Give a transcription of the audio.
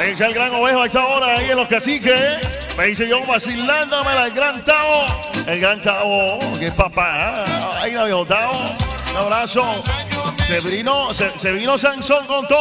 dice el gran Ovejo a esta hora ahí en los caciques. Me dice yo vacilándomela, el gran Tavo. El gran Tavo, que es papá. Ahí la viejo Tavo. Un abrazo. Se vino Sansón con todo.